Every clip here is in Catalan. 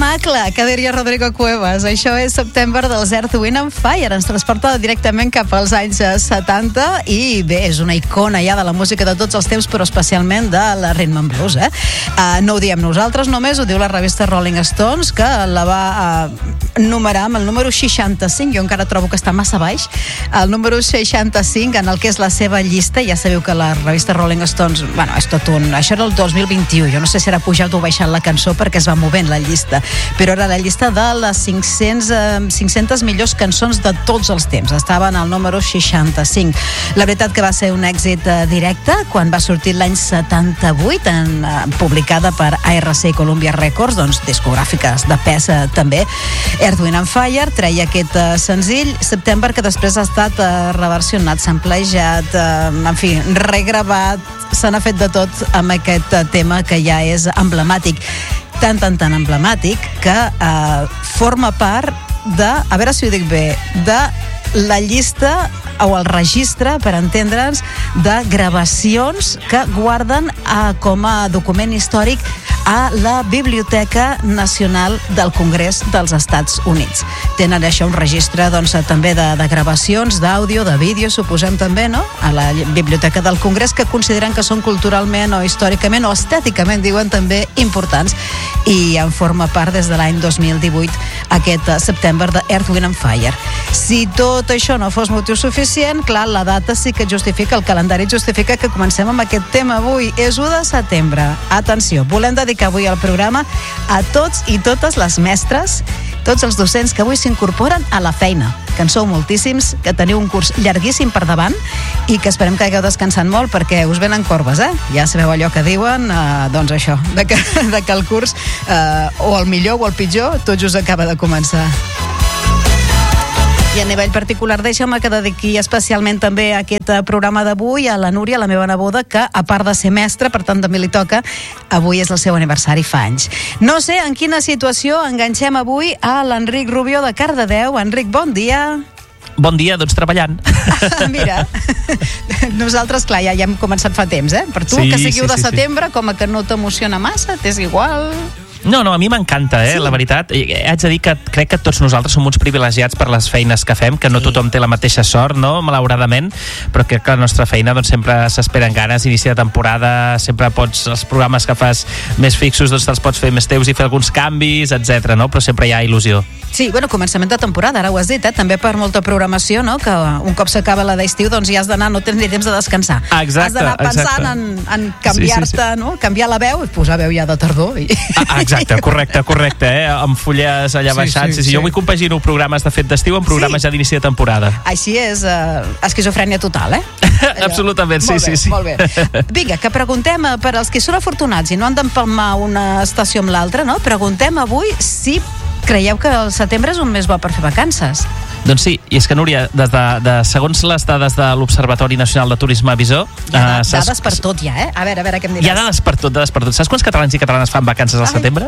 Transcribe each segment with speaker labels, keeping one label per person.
Speaker 1: Temacle, que diria Rodrigo Cuevas. Això és September dels Earth, Wind & Fire. Ens transporta directament cap als anys 70 i bé, és una icona ja de la música de tots els temps, però especialment de la rhythm and blues. No ho diem nosaltres només, ho diu la revista Rolling Stones, que la va numerar amb el número 65. Jo encara trobo que està massa baix. El número 65, en el que és la seva llista. Ja sabeu que la revista Rolling Stones, bueno, és tot un... Això era el 2021. Jo no sé si era pujat o baixat la cançó perquè es va movent la llista, però era la llista de les 500 millors cançons de tots els temps. Estaven al número 65. La veritat que va ser un èxit directe quan va sortir l'any 78, publicada per ARC i Columbia Records, doncs discogràfiques de pes també. Earth, Wind & Fire treia aquest senzill September, que després ha estat reversionat, samplejat, en fi, regravat. Se n'ha fet de tot amb aquest tema que ja és emblemàtic. Tan emblemàtic que forma part de, a veure si ho dic bé, de la llista o el registre, per entendre'ns, de gravacions que guarden com a document històric a la Biblioteca Nacional del Congrés dels Estats Units. Tenen això un registre doncs, també de gravacions, d'àudio, de vídeo, suposem també, no? A la Biblioteca del Congrés, que consideren que són culturalment o històricament o estèticament, diuen també, importants, i en forma part des de l'any 2018 aquest September de Earth, Wind & Fire. Si tot això no fos motiu suficient, clar, la data sí que justifica, el calendari justifica que comencem amb aquest tema avui. És 1 de setembre. Atenció, volem dedicar avui al programa a tots i totes les mestres, tots els docents que avui s'incorporen a la feina, que en sou moltíssims, que teniu un curs llarguíssim per davant i que esperem que hagueu descansat molt perquè us venen corbes, Ja sabeu allò que diuen, doncs això, de que el curs, o el millor o el pitjor, tot just acaba de començar. I a nivell particular, deixa'm que dediqui especialment també a aquest programa d'avui a la Núria, la meva neboda, que a part de ser mestra, per tant també li toca, avui és el seu aniversari, fa anys. No sé en quina situació enganxem avui a l'Enric Rubió de Cardedeu. Enric, bon dia.
Speaker 2: Bon dia, doncs treballant.
Speaker 1: Mira, nosaltres, clar, ja hem començat fa temps, Per tu, sí, que sigui 1 de setembre, com a que no t'emociona massa, t'és igual...
Speaker 2: No, a mi m'encanta, sí. La veritat. Haig de dir que crec que tots nosaltres som uns privilegiats per les feines que fem, que no tothom té la mateixa sort, no?, malauradament, però crec que la nostra feina doncs, sempre s'esperen ganes, inici de temporada, sempre pots, els programes que fas més fixos, doncs te'ls pots fer més teus i fer alguns canvis, etc. no? Però sempre hi ha il·lusió.
Speaker 1: Sí, bueno, començament de temporada, ara ho has dit, també per molta programació, no?, que un cop s'acaba la d'estiu, doncs ja has d'anar, no tens ni temps de descansar.
Speaker 2: Exacte,
Speaker 1: has d'anar pensant en canviar-te, sí. No?, canviar la veu i posar veu ja de tardor.
Speaker 2: Exacte, correcte, amb fulles allà baixats. Sí. Jo vull compaginar programes de fet d'estiu amb programes ja d'inici de temporada.
Speaker 1: Així és esquizofrènia total,
Speaker 2: Absolutament, sí.
Speaker 1: Molt bé. Vinga, que preguntem per als que són afortunats i no han d'empalmar una estació amb l'altra, no? Preguntem avui si creieu que el setembre és un mes bo per fer vacances.
Speaker 2: Doncs sí, i és que, Núria, segons les dades de l'Observatori Nacional de Turisme Visor...
Speaker 1: Hi ha dades per tot, ja, A veure, què em diràs?
Speaker 2: Hi ha dades per tot. Saps quants catalans i catalanes fan vacances al setembre?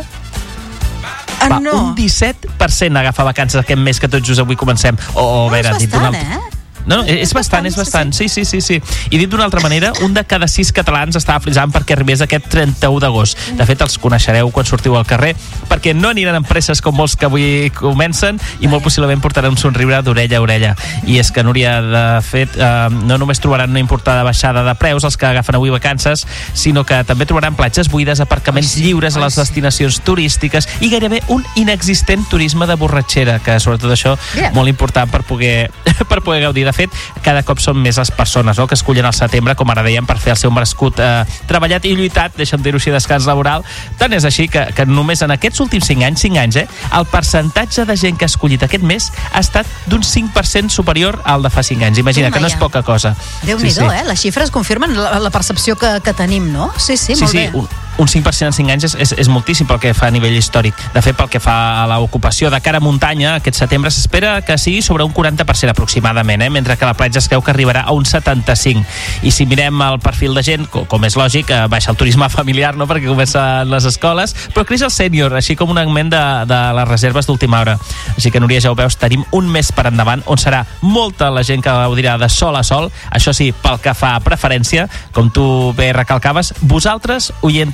Speaker 1: No.
Speaker 2: Un 17% agafa vacances aquest mes que tot just avui comencem.
Speaker 1: És bastant,
Speaker 2: No, és bastant. Sí. I dit d'una altra manera, un de cada 6 catalans estava frisant perquè arribés aquest 31 d'agost. De fet, els coneixereu quan sortiu al carrer, perquè no aniran amb presses com molts que avui comencen i molt possiblement portaran un somriure d'orella a orella. I és que, Núria, de fet, no només trobaran una importada baixada de preus els que agafen avui vacances, sinó que també trobaran platges buides, aparcaments lliures a les destinacions turístiques i gairebé un inexistent turisme de borratxera, que sobretot això molt important per poder gaudir. De fet, cada cop són més les persones, no?, que escullen el setembre, com ara dèiem, per fer el seu merescut treballat i lluitat, deixa'm dir-ho així, descans laboral. Tant és així que només en aquests últims 5 anys, el percentatge de gent que ha escollit aquest mes ha estat d'un 5% superior al de fa 5 anys. Imagina, que no és poca cosa.
Speaker 1: Déu-n'hi-do, Les xifres confirmen la percepció que tenim, no? Sí, molt bé.
Speaker 2: Un 5% en 5 anys és moltíssim pel que fa a nivell històric. De fet, pel que fa a l'ocupació de cara a muntanya, aquest setembre s'espera que sigui sobre un 40% aproximadament, mentre que la platja es creu que arribarà a un 75%. I si mirem el perfil de gent, com és lògic, baixa el turisme familiar, no?, perquè comencen les escoles, però creix el sènior, així com un augment de les reserves d'última hora. Així que, Núria, ja ho veus, tenim un mes per endavant on serà molta la gent que gaudirà de sol a sol. Això sí, pel que fa a preferència, com tu bé recalcaves, vosaltres, oientes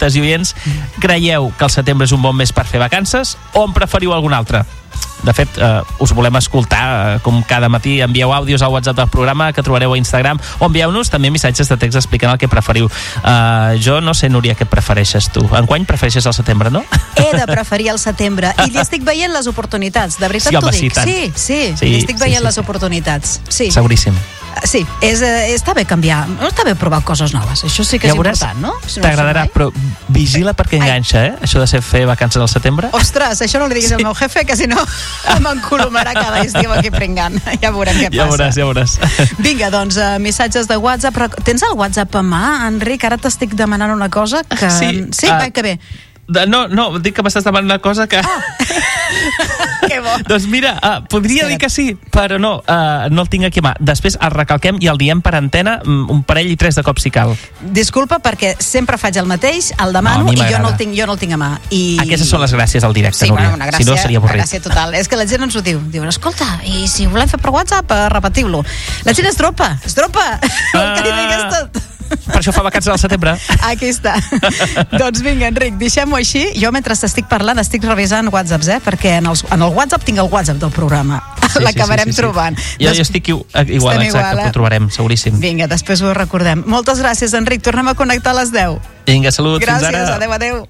Speaker 2: oientes i oients, creieu que el setembre és un bon mes per fer vacances o en preferiu algun altre? De fet, us volem escoltar, com cada matí. Envieu àudios al WhatsApp del programa que trobareu a Instagram, o envieu-nos també missatges de text explicant el que preferiu. Jo no sé, Núria, què prefereixes tu. Enguany prefereixes el setembre, no?
Speaker 1: He de preferir el setembre i li estic veient les oportunitats, de veritat t'ho dic. Sí, li estic veient les oportunitats. Sí.
Speaker 2: Seguríssim.
Speaker 1: Sí, està bé canviar, està bé provar coses noves, això sí que és important, no?
Speaker 2: T'agradarà, però vigila perquè enganxa, això de fer vacances al setembre.
Speaker 1: Ostres, això no li diguis al meu jefe, que si no m'encolomarà cada estiu aquí pringant. Ja veurem què passa.
Speaker 2: Ja veuràs.
Speaker 1: Vinga, doncs, missatges de WhatsApp. Tens el WhatsApp a mà, Enric? Ara t'estic demanant una cosa que... Sí, va, que bé.
Speaker 2: No, dic que m'estàs demanant una cosa que...
Speaker 1: Que bo.
Speaker 2: Doncs mira, podria dir que sí, però no el tinc aquí a mà. Després el recalquem i el diem per antena un parell i 3 de cop si cal.
Speaker 1: Disculpa, perquè sempre faig el mateix, el demano i jo no el tinc a mà.
Speaker 2: Aquestes són les gràcies al directe, Núria.
Speaker 1: Una gràcia,
Speaker 2: si no seria avorrit.
Speaker 1: Una gràcia total. És que la gent ens ho diu. Diuen, escolta, i si volem fer per WhatsApp, repetiu-lo. La gent es dropa. Que li digues tot.
Speaker 2: Per això fa vacances al setembre.
Speaker 1: Aquí està. Doncs vinga, Enric, deixem-ho així. Jo, mentre t'estic parlant, estic revisant WhatsApps, perquè en el WhatsApp tinc el WhatsApp del programa. L'acabarem trobant.
Speaker 2: Jo estic igual, exacte, ho trobarem, seguríssim.
Speaker 1: Vinga, després ho recordem. Moltes gràcies, Enric. Tornem a connectar a les 10.
Speaker 2: Vinga, salut, fins ara.
Speaker 1: Gràcies, adeu.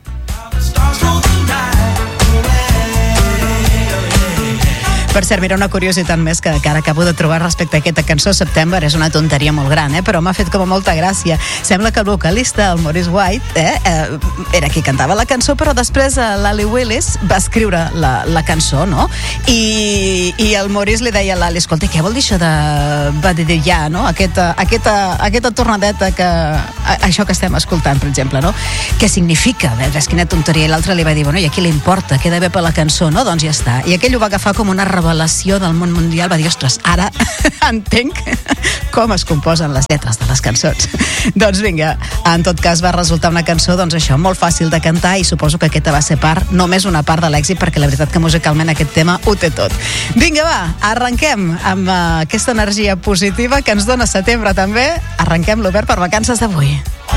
Speaker 1: Per cert, mira, una curiositat més que ara acabo de trobar respecte a aquesta cançó, September, és una tonteria molt gran, però m'ha fet com a molta gràcia. Sembla que el vocalista, el Maurice White, era qui cantava la cançó, però després l'Ali Willis va escriure la cançó, no? I el Maurice li deia a l'Ali, escolta, què vol dir això de badidillar, no? Aquesta tornadeta això que estem escoltant, per exemple, no? Què significa? Ves, quina tonteria. I l'altre li va dir, bueno, i a qui li importa? Queda bé per la cançó, no? Doncs ja està. I aquell ho va agafar com una revelació del món mundial, va dir, ostres, ara entenc com es composen les lletres de les cançons. Doncs vinga, en tot cas va resultar una cançó, doncs això, molt fàcil de cantar, i suposo que aquesta va ser només una part de l'èxit, perquè la veritat que musicalment aquest tema ho té tot. Vinga, va, arrenquem amb aquesta energia positiva que ens dona setembre també. Arrenquem l'Obert per vacances d'avui.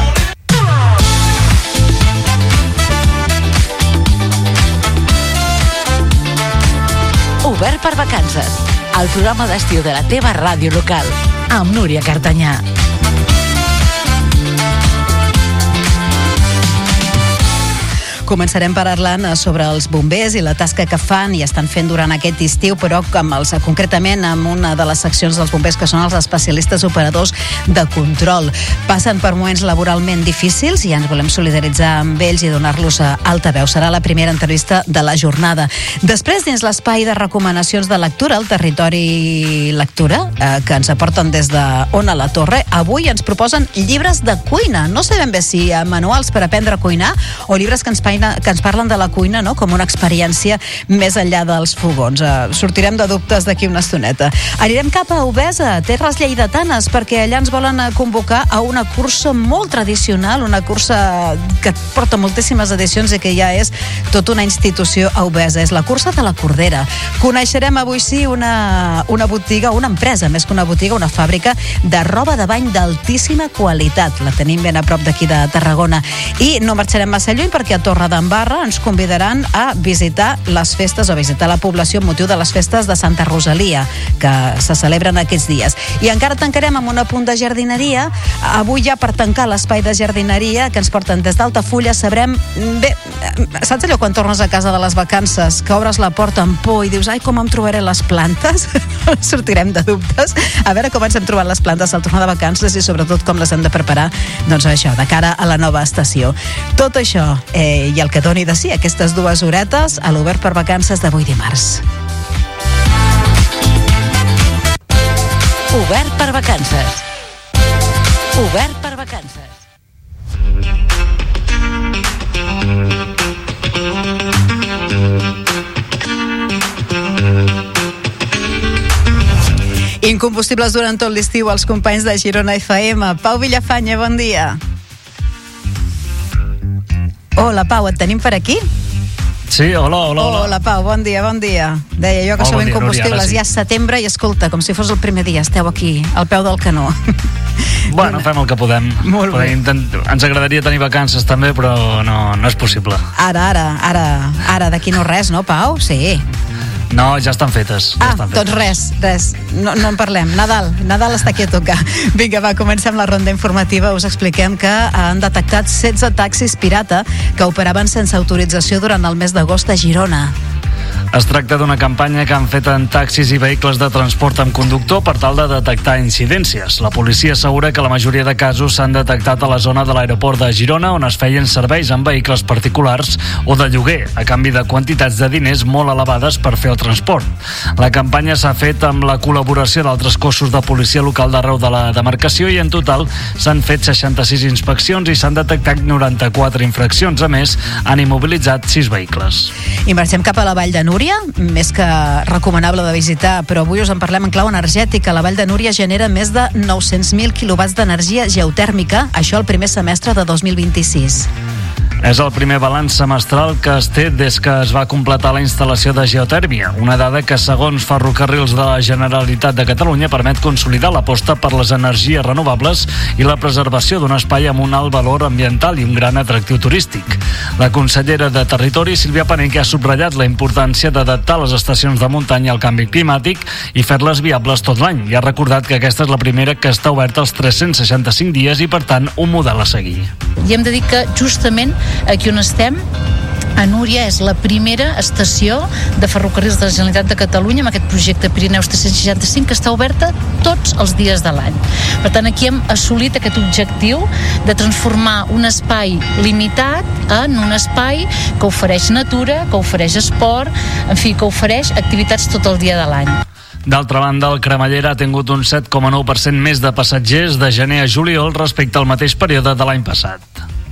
Speaker 3: Obert per vacances, el programa d'estiu de la teva ràdio local, amb Núria Cartanyà.
Speaker 1: Començarem parlant sobre els bombers i la tasca que fan i estan fent durant aquest estiu, però concretament amb una de les seccions dels bombers, que són els especialistes operadors de control. Passen per moments laboralment difícils i ens volem solidaritzar amb ells i donar-los alta veu. Serà la primera entrevista de la jornada. Després, dins l'espai de recomanacions de lectura, el Territori Lectura, que ens aporten des de Ona la Torre, avui ens proposen llibres de cuina. No sé ben bé si manuals per aprendre a cuinar o llibres que ens parlen de la cuina, no?, com una experiència més enllà dels fogons. Sortirem de dubtes d'aquí una estoneta. Anirem cap a Obesa, terres lleidatanes, perquè allà ens volen convocar a una cursa molt tradicional, una cursa que porta moltíssimes edicions i que ja és tota una institució a Obesa. És la cursa de la Cordera. Coneixerem avui sí una botiga, una empresa, més que una botiga, una fàbrica de roba de bany d'altíssima qualitat. La tenim ben a prop d'aquí de Tarragona. I no marxarem massa lluny, perquè a Torredembarra ens convidaran a visitar les festes, o visitar la població amb motiu de les festes de Santa Rosalia, que se celebren aquests dies. I encara tancarem amb un apunt de jardineria. Avui ja, per tancar l'espai de jardineria que ens porten des d'Altafulla, sabrem... Bé, saps allò quan tornes a casa de les vacances, que obres la porta amb por i dius, ai, com em trobaré les plantes? Sortirem de dubtes. A veure com ens hem trobat les plantes al tornar de vacances i sobretot com les hem de preparar, doncs això, de cara a la nova estació. Tot això i el que doni de si aquestes 2 horetes a l'Obert per vacances d'avui dimarts.
Speaker 3: Obert per vacances. Obert per vacances.
Speaker 1: Incombustibles durant tot l'estiu els companys de Girona FM. Pau Villafanya, bon dia. Hola, Pau, et tenim per aquí?
Speaker 4: Sí, hola.
Speaker 1: Hola, Pau, bon dia. Deia jo que sou incombustibles, ja és setembre i escolta, com si fos el primer dia, esteu aquí, al peu del canó.
Speaker 4: Bueno, fem el que podem.
Speaker 1: Molt bé.
Speaker 4: Ens agradaria tenir vacances també, però no és possible.
Speaker 1: Ara, d'aquí no res, no, Pau? Sí.
Speaker 4: No, ja estan fetes.
Speaker 1: Doncs res. No en parlem. Nadal està aquí a tocar. Vinga, va, comencem la ronda informativa. Us expliquem que han detectat 16 taxis pirata que operaven sense autorització durant el mes d'agost a Girona.
Speaker 4: Es tracta d'una campanya que han fet en taxis i vehicles de transport amb conductor per tal de detectar incidències. La policia assegura que la majoria de casos s'han detectat a la zona de l'aeroport de Girona, on es feien serveis amb vehicles particulars o de lloguer, a canvi de quantitats de diners molt elevades per fer el transport. La campanya s'ha fet amb la col·laboració d'altres cossos de policia local d'arreu de la demarcació i en total s'han fet 66 inspeccions i s'han detectat 94 infraccions. A més, han immobilitzat 6 vehicles.
Speaker 1: I marxem cap a la Vall de Núria, més que recomanable de visitar, però avui us en parlem en clau energètica. La Vall de Núria genera més de 900.000 quilowatts d'energia geotèrmica, això el primer semestre de 2026.
Speaker 4: És el primer balanç semestral que es té des que es va completar la instal·lació de geotèrmia, una dada que, segons Ferrocarrils de la Generalitat de Catalunya, permet consolidar l'aposta per les energies renovables i la preservació d'un espai amb un alt valor ambiental i un gran atractiu turístic. La consellera de Territori, Sílvia Paneque, ha subratllat la importància d'adaptar les estacions de muntanya al canvi climàtic i fer-les viables tot l'any, i ha recordat que aquesta és la primera que està oberta els 365 dies i, per tant, un model a seguir.
Speaker 5: I hem de dir que justament aquí on estem, a Núria, és la primera estació de Ferrocarrils de la Generalitat de Catalunya amb aquest projecte Pirineus 365 que està oberta tots els dies de l'any. Per tant, aquí hem assolit aquest objectiu de transformar un espai limitat en un espai que ofereix natura, que ofereix esport, en fi, que ofereix activitats tot el dia de l'any.
Speaker 4: D'altra banda, el Cremallera ha tingut un 7,9% més de passatgers de gener a juliol respecte al mateix període de l'any passat.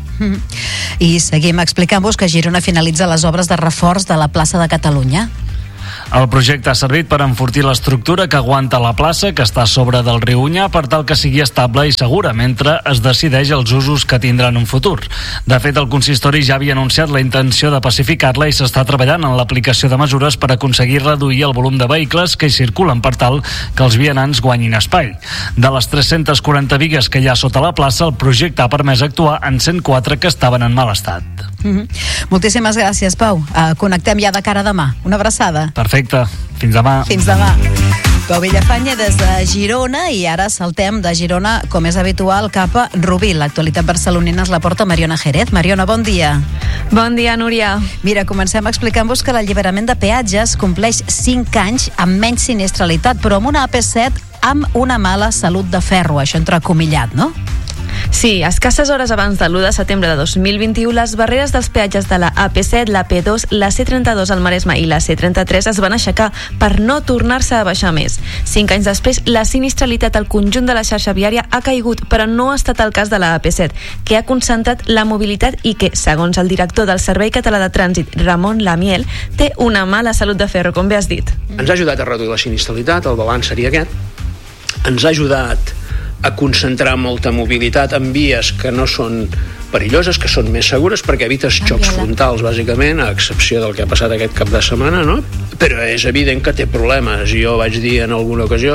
Speaker 1: I seguim explicant-vos que Girona finalitza les obres de reforç de la plaça de Catalunya.
Speaker 4: El projecte ha servit per enfortir l'estructura que aguanta la plaça, que està a sobre del riu Unyà, per tal que sigui estable i segura, mentre es decideix els usos que tindrà en un futur. De fet, el consistori ja havia anunciat la intenció de pacificar-la i s'està treballant en l'aplicació de mesures per aconseguir reduir el volum de vehicles que hi circulen per tal que els vianants guanyin espai. De les 340 bigues que hi ha sota la plaça, el projecte ha permès actuar en 104 que estaven en mal estat.
Speaker 1: Moltíssimes gràcies, Pau. Connectem ja de cara a demà. Una abraçada.
Speaker 4: Perfecte. Fins demà.
Speaker 1: Fins demà. Pau Villafanya des de Girona, i ara saltem de Girona, com és habitual, cap a Rubí. L'actualitat barcelonina es la porta Mariona Jerez. Mariona, bon dia.
Speaker 6: Bon dia, Núria.
Speaker 1: Mira, comencem explicant-vos que l'alliberament de peatges compleix 5 anys amb menys sinistralitat, però amb una AP7 amb una mala salut de ferro. Això entrecomillat, no?
Speaker 6: Sí, escasses hores abans de l'1 de setembre de 2021, les barreres dels peatges de la AP7, la P2, la C32 al Maresme i la C33 es van aixecar per no tornar-se a baixar més. 5 anys després, la sinistralitat al conjunt de la xarxa viària ha caigut, però no ha estat el cas de la AP7, que ha concentrat la mobilitat i que, segons el director del Servei Català de Trànsit, Ramon Lamiel, té una mala salut de ferro, com bé has dit.
Speaker 7: Ens ha ajudat a reduir la sinistralitat, el balanç seria aquest. Ens ha ajudat a concentrar molta mobilitat en vies que no són perilloses, que són més segures, perquè evites xocs frontals, bàsicament, a excepció del que ha passat aquest cap de setmana, no? Però és evident que té problemes. Jo vaig dir en alguna ocasió,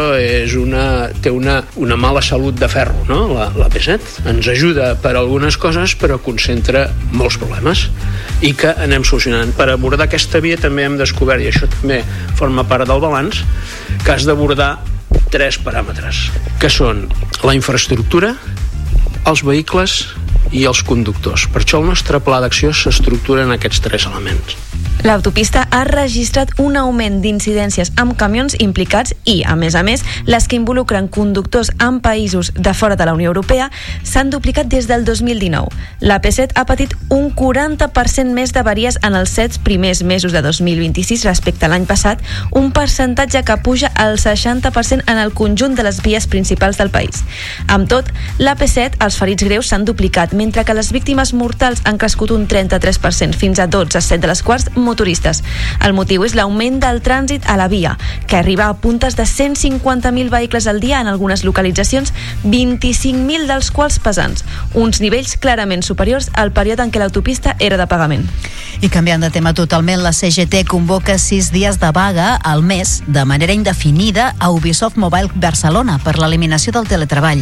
Speaker 7: té una mala salut de ferro, no? La P7 ens ajuda per algunes coses, però concentra molts problemes i que anem solucionant. Per abordar aquesta via també hem descobert, i això també forma part del balanç, que has d'abordar 3 paràmetres, que són la infraestructura, els vehicles i els conductors. Per això el nostre pla d'acció s'estructura en aquests 3 elements.
Speaker 6: L'autopista ha registrat un augment d'incidències amb camions implicats i, a més, les que involucren conductors en països de fora de la Unió Europea s'han duplicat des del 2019. La P7 ha patit un 40% més d'avaries en els 7 primers mesos de 2026 respecte a l'any passat, un percentatge que puja al 60% en el conjunt de les vies principals del país. Amb tot, la P7, els ferits greus s'han duplicat, mentre que les víctimes mortals han crescut un 33%, fins a 12, 7 de les quals motoristes. El motiu és l'augment del trànsit a la via, que arriba a puntes de 150.000 vehicles al dia en algunes localitzacions, 25.000 dels quals pesants, uns nivells clarament superiors al període en què l'autopista era de pagament.
Speaker 1: I canviant de tema totalment, la CGT convoca 6 dies de vaga al mes de manera indefinida a Ubisoft Mobile Barcelona per l'eliminació del teletreball.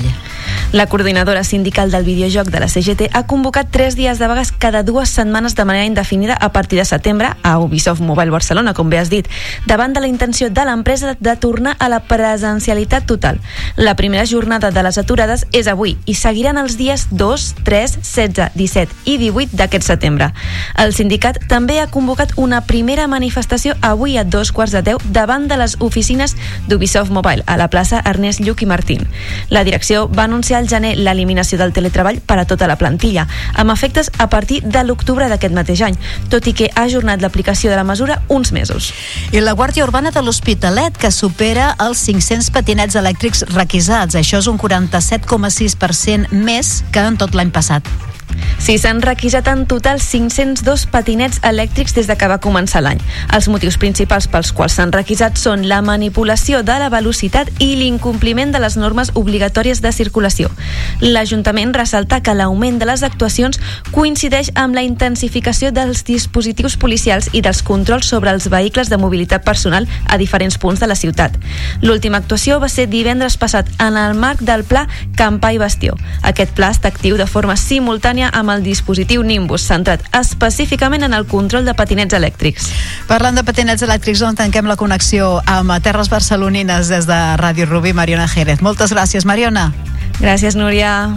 Speaker 6: La coordinadora sindical del videojoc de la CGT ha convocat 3 dies de vagues cada 2 setmanes de manera indefinida a partir de setembre a Ubisoft Mobile Barcelona, com bé has dit, davant de la intenció de l'empresa de tornar a la presencialitat total. La primera jornada de les aturades és avui i seguiran els dies 2, 3, 16, 17 i 18 d'aquest setembre. El sindicat també ha convocat una primera manifestació avui a 2:15 davant de les oficines d'Ubisoft Mobile a la plaça Ernest Lluch i Martín. La direcció va anunciar al gener l'eliminació del teletreball per a tota la plantilla, amb efectes a partir de l'octubre d'aquest mateix any, tot i que ha ajornat l'aplicació de la mesura uns mesos.
Speaker 1: I la Guàrdia Urbana de l'Hospitalet, que supera els 500 patinets elèctrics requisats. Això és un 47,6% més que en tot l'any passat.
Speaker 6: Sí, s'han requisat en total 502 patinets elèctrics des de que va començar l'any. Els motius principals pels quals s'han requisat són la manipulació de la velocitat i l'incompliment de les normes obligatòries de circulació. L'Ajuntament ressalta que l'augment de les actuacions coincideix amb la intensificació dels dispositius policials i dels controls sobre els vehicles de mobilitat personal a diferents punts de la ciutat. L'última actuació va ser divendres passat en el marc del pla Campà i Bastió. Aquest pla està actiu de forma simultània amb el dispositiu Nimbus, centrat específicament en el control de patinets elèctrics.
Speaker 1: Parlant de patinets elèctrics, on tanquem la connexió amb Terres Barcelonines des de Ràdio Rubí, Mariona Jerez. Moltes gràcies, Mariona.
Speaker 6: Gràcies, Núria.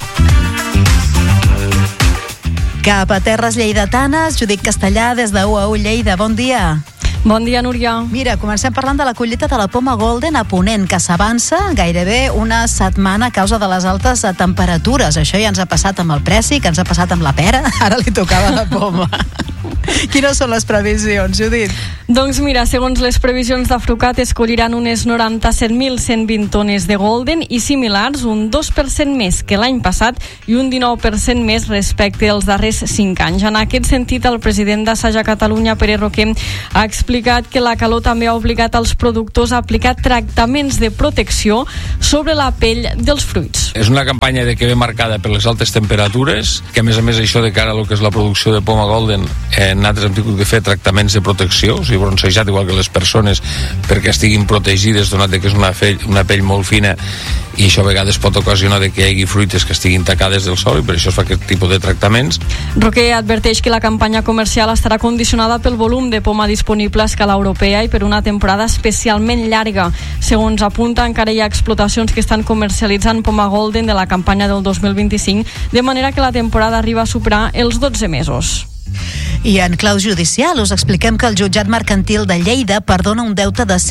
Speaker 1: Cap a Terres Lleidatanes, Judit Castellà, des de UAU Lleida. Bon dia.
Speaker 8: Bon dia, Núria.
Speaker 1: Mira, comencem parlant de la collita de la poma Golden a Ponent, que s'avança gairebé una setmana a causa de les altes temperatures. Això ja ens ha passat amb el préssic, ens ha passat amb la pera, ara li tocava la poma. Quines són les previsions, Judit?
Speaker 8: Doncs mira, segons les previsions d'Afrucat, es colliran unes 97.120 tones de Golden i similars, un 2% més que l'any passat i un 19% més respecte als darrers 5 anys. En aquest sentit, el president d'Assaja Catalunya, Pere Roquer, ha explicat que la calor també ha obligat els productors a aplicar tractaments de protecció sobre la pell dels fruits.
Speaker 9: És una campanya que ve marcada per les altes temperatures, que a més això de cara a lo que és la producció de poma Golden, nosaltres hem tingut que fer tractaments de protecció, o sigui, bronzejat igual que les persones perquè estiguin protegides, donat que és una pell molt fina, i això a vegades pot ocasionar que hi hagi fruites que estiguin tacades del sol, i per això es fa aquest tipus de tractaments.
Speaker 8: Roquer adverteix que la campanya comercial estarà condicionada pel volum de poma disponible a escala europea i per una temporada especialment llarga. Segons apunta, encara hi ha explotacions que estan comercialitzant poma Golden de la campanya del 2025, de manera que la temporada arriba a superar els 12 mesos.
Speaker 1: I en clau judicial us expliquem que el jutjat mercantil de Lleida perdona un deute de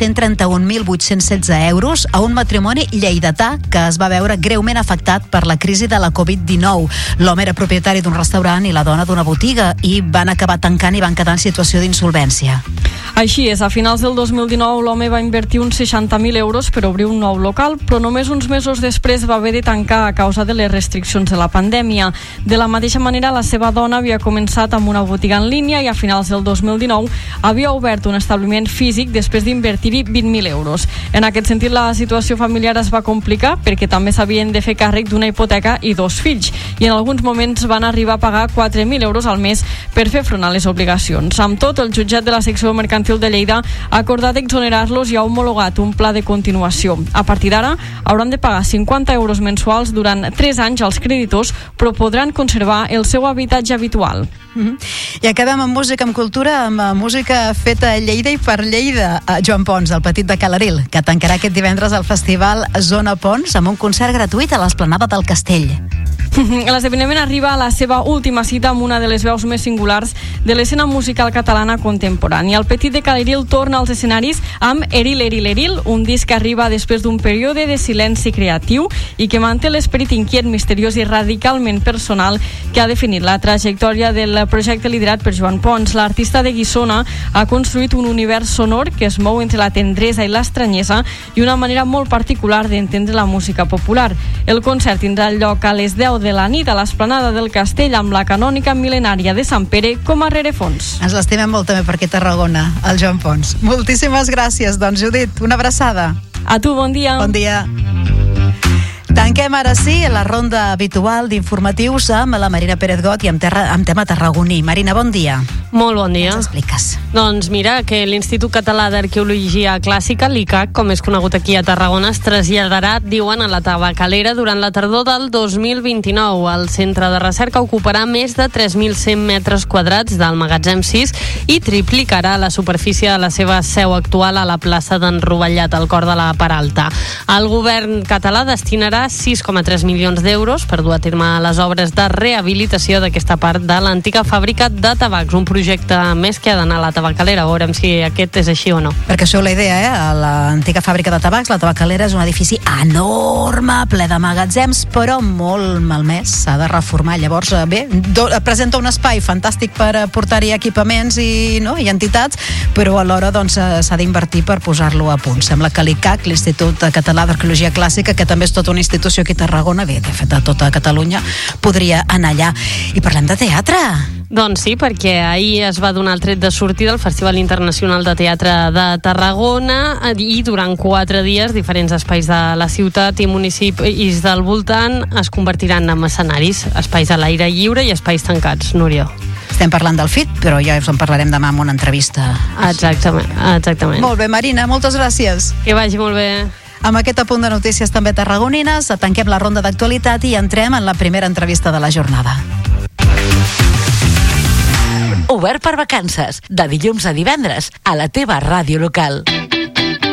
Speaker 1: 131.816 euros a un matrimoni lleidatà que es va veure greument afectat per la crisi de la Covid-19. L'home era propietari d'un restaurant i la dona d'una botiga i van acabar tancant i van quedar en situació d'insolvència.
Speaker 8: Així és, a finals del 2019 l'home va invertir uns 60.000 euros per obrir un nou local, però només uns mesos després va haver de tancar a causa de les restriccions de la pandèmia. De la mateixa manera, la seva dona havia començat amb una botiga en línia i a finals del 2019 havia obert un establiment físic després d'invertir-hi 20.000 euros. En aquest sentit, la situació familiar es va complicar perquè també s'havien de fer càrrec d'una hipoteca i 2 fills, i en alguns moments van arribar a pagar 4.000 euros al mes per fer front a les obligacions. Amb tot, el jutjat de la secció mercantil de Lleida ha acordat exonerar-los i ha homologat un pla de continuació. A partir d'ara, hauran de pagar 50 euros mensuals durant 3 anys als creditors, però podran conservar el seu habitatge habitual.
Speaker 1: I acabem amb música, amb cultura, amb música feta a Lleida i per Lleida. Joan Pons, el petit de Calaril, que tancarà aquest divendres el festival Zona Pons amb un concert gratuït a l'Esplanada del Castell.
Speaker 8: L'esdeveniment arriba a la seva última cita amb una de les veus més singulars de l'escena musical catalana contemporània. El petit de Calaril torna als escenaris amb Eril, Eril, Eril, un disc que arriba després d'un període de silenci creatiu i que manté l'esperit inquiet, misteriós i radicalment personal que ha definit la trajectòria del projecte liderat per Joan Pons. L'artista de Guissona ha construït un univers sonor que es mou entre la tendresa i l'estranyesa i una manera molt particular d'entendre la música popular. El concert tindrà lloc a les 10 de la nit a l'Esplanada del Castell amb la canònica mil·lenària de Sant Pere com a rerefons.
Speaker 1: Ens l'estimem molt també per aquí a Tarragona, el Joan Pons. Moltíssimes gràcies, doncs, Judit. Una abraçada.
Speaker 8: A tu, bon dia.
Speaker 1: Bon dia. Tanquem ara sí la ronda habitual d'informatius amb la Marina Pérez Got i amb tema tarragoní. Marina, bon dia.
Speaker 10: Molt bon dia.
Speaker 1: Ens expliques.
Speaker 10: Doncs mira, que l'Institut Català d'Arqueologia Clàssica, l'ICAC, com és conegut aquí a Tarragona, es traslladarà, diuen, a la Tabacalera durant la tardor del 2029. El centre de recerca ocuparà més de 3.100 metres quadrats del magatzem 6 i triplicarà la superfície de la seva seu actual a la plaça d'en Rovellat, al cor de la Peralta. El govern català destinarà 6,3 milions d'euros per dur a terme les obres de rehabilitació d'aquesta part de l'antiga fàbrica de tabacs, un projecte més que ha d'anar a la Tabacalera. Veurem si aquest és així o no.
Speaker 1: Perquè això és la idea, a l'antiga fàbrica de tabacs, la Tabacalera és un edifici enorme, ple de magatzems, però molt malmès, s'ha de reformar. Llavors, bé, presenta un espai fantàstic per portar-hi equipaments i entitats, però alhora doncs, s'ha d'invertir per posar-lo a punt. Sembla que l'ICAC, l'Institut Català d'Arqueologia Clàssica, que també és tota una institució aquí a Tarragona, bé, de fet a tota Catalunya, podria anar allà. I parlem de teatre.
Speaker 10: Doncs sí, perquè ahir es va donar el tret de sortida al Festival Internacional de Teatre de Tarragona i durant 4 dies diferents espais de la ciutat i municipis del voltant es convertiran en escenaris, espais a l'aire lliure i espais tancats. Núria.
Speaker 1: Estem parlant del FIT, però ja us en parlarem demà en una entrevista.
Speaker 10: Exactament.
Speaker 1: Molt bé, Marina, moltes gràcies.
Speaker 10: Que vagi molt bé.
Speaker 1: Amb aquest apunt de notícies també tarragonines, tanquem la ronda d'actualitat i entrem en la primera entrevista de la jornada.
Speaker 3: Obert per vacances, de dilluns a divendres, a la teva ràdio local.